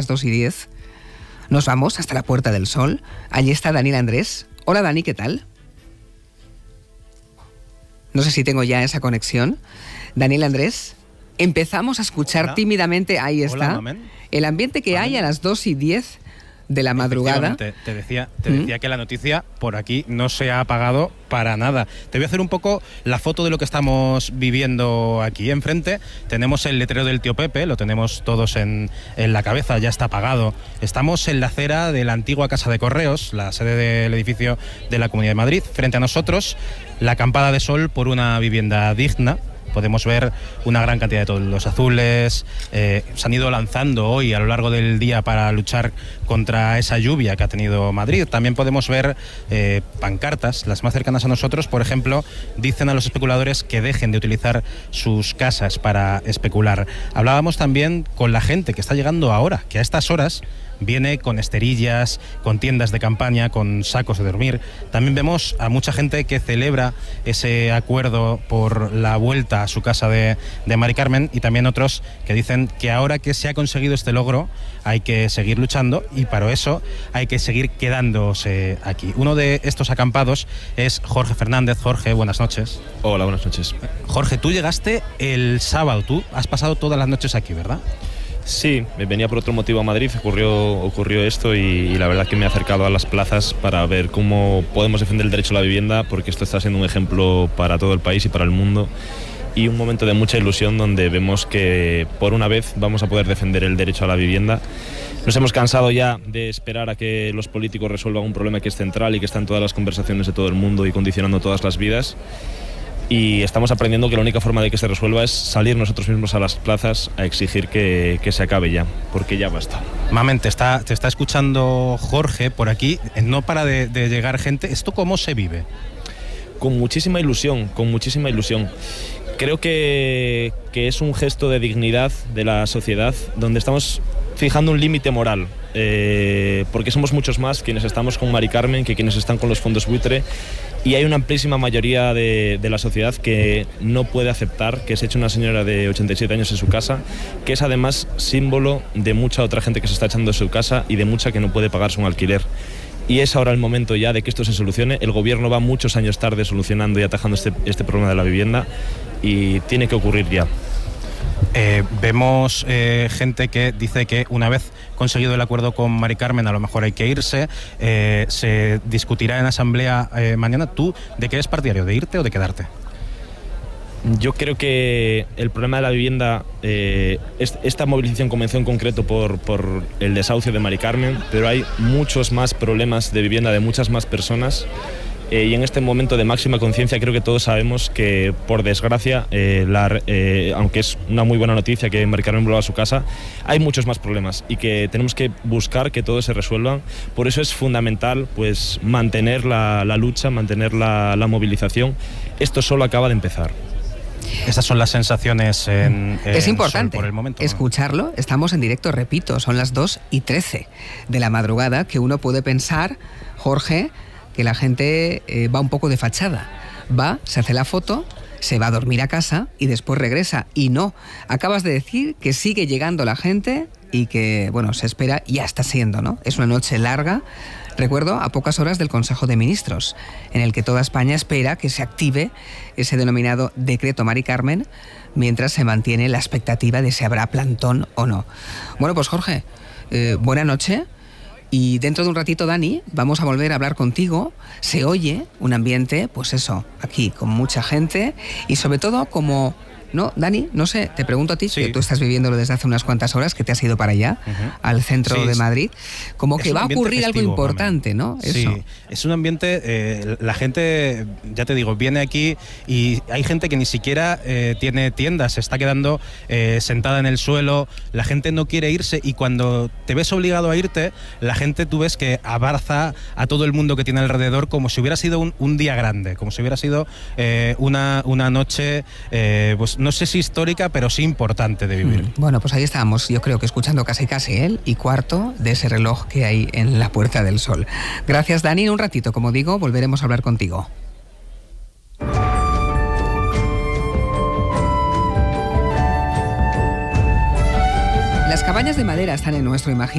2:10. Nos vamos hasta la Puerta del Sol. Allí está Daniel Andrés. Hola Dani, ¿qué tal? No sé si tengo ya esa conexión. Daniel Andrés, empezamos a escuchar tímidamente, ahí está, el ambiente que hay a las 2:10 de la madrugada. Te decía que la noticia por aquí no se ha apagado para nada. Te voy a hacer un poco la foto de lo que estamos viviendo aquí. Enfrente tenemos el letrero del Tío Pepe, lo tenemos todos en la cabeza, ya está apagado. Estamos en la acera de la antigua Casa de Correos, la sede del edificio de la Comunidad de Madrid. Frente a nosotros, la acampada de sol por una vivienda digna. Podemos ver una gran cantidad de tótulos azules. Se han ido lanzando hoy a lo largo del día para luchar contra esa lluvia que ha tenido Madrid. También podemos ver pancartas, las más cercanas a nosotros, por ejemplo, dicen a los especuladores que dejen de utilizar sus casas para especular. Hablábamos también con la gente que está llegando ahora, que a estas horas viene con esterillas, con tiendas de campaña, con sacos de dormir. También vemos a mucha gente que celebra ese acuerdo por la vuelta a su casa de Mari Carmen, y también otros que dicen que ahora que se ha conseguido este logro hay que seguir luchando, y para eso hay que seguir quedándose aquí. Uno de estos acampados es Jorge Fernández. Jorge, buenas noches. Hola, buenas noches. Jorge, tú llegaste el sábado, tú has pasado todas las noches aquí, ¿verdad? Sí, venía por otro motivo a Madrid, ocurrió esto y la verdad que me he acercado a las plazas para ver cómo podemos defender el derecho a la vivienda, porque esto está siendo un ejemplo para todo el país y para el mundo, y un momento de mucha ilusión donde vemos que por una vez vamos a poder defender el derecho a la vivienda. Nos hemos cansado ya de esperar a que los políticos resuelvan un problema que es central y que está en todas las conversaciones de todo el mundo y condicionando todas las vidas. Y estamos aprendiendo que la única forma de que se resuelva es salir nosotros mismos a las plazas a exigir que se acabe ya, porque ya basta. Mamen, te está escuchando Jorge por aquí, no para de llegar gente. ¿Esto cómo se vive? Con muchísima ilusión, Creo que es un gesto de dignidad de la sociedad, donde estamos fijando un límite moral, porque somos muchos más quienes estamos con Mari Carmen que quienes están con los fondos buitre. Y hay una amplísima mayoría de la sociedad que no puede aceptar que se eche una señora de 87 años en su casa, que es además símbolo de mucha otra gente que se está echando de su casa y de mucha que no puede pagarse un alquiler. Y es ahora el momento ya de que esto se solucione. El gobierno va muchos años tarde solucionando y atajando este problema de la vivienda, y tiene que ocurrir ya. Vemos gente que dice que una vez conseguido el acuerdo con Mari Carmen a lo mejor hay que irse. Se discutirá en asamblea mañana. ¿Tú de qué eres partidario? ¿De irte o de quedarte? Yo creo que el problema de la vivienda, esta movilización comenzó en concreto por el desahucio de Mari Carmen, pero hay muchos más problemas de vivienda de muchas más personas. Y en este momento de máxima conciencia creo que todos sabemos que, por desgracia, aunque es una muy buena noticia que Mari Carmen vuelva a su casa, hay muchos más problemas y que tenemos que buscar que todos se resuelvan. Por eso es fundamental pues mantener la lucha, mantener la movilización. Esto solo acaba de empezar. Esas son las sensaciones es importante por el momento, ¿no? Escucharlo. Estamos en directo, repito, son las 2:13 de la madrugada, que uno puede pensar, Jorge, que la gente va un poco de fachada. Va, se hace la foto, se va a dormir a casa y después regresa. Y no, acabas de decir que sigue llegando la gente y que, bueno, se espera, ya está siendo, ¿no? Es una noche larga, recuerdo, a pocas horas del Consejo de Ministros, en el que toda España espera que se active ese denominado decreto Mari Carmen, mientras se mantiene la expectativa de si habrá plantón o no. Bueno, pues Jorge, buena noche. Y dentro de un ratito, Dani, vamos a volver a hablar contigo. Se oye un ambiente, pues eso, aquí, con mucha gente y sobre todo como... ¿No, Dani? No sé, te pregunto a ti, sí, que tú estás viviéndolo desde hace unas cuantas horas, que te has ido para allá, al centro de Madrid, como que va a ocurrir festivo, algo importante, ¿no? Sí, eso. Es un ambiente, la gente, ya te digo, viene aquí y hay gente que ni siquiera tiene tiendas, se está quedando sentada en el suelo, la gente no quiere irse, y cuando te ves obligado a irte, la gente, tú ves que abraza a todo el mundo que tiene alrededor como si hubiera sido un día grande, como si hubiera sido una noche, pues no sé si histórica, pero sí importante de vivir. Bueno, pues ahí estábamos, yo creo que escuchando casi el y cuarto de ese reloj que hay en la Puerta del Sol. Gracias, Dani. En un ratito, como digo, volveremos a hablar contigo. Las cabañas de madera están en nuestro imaginario.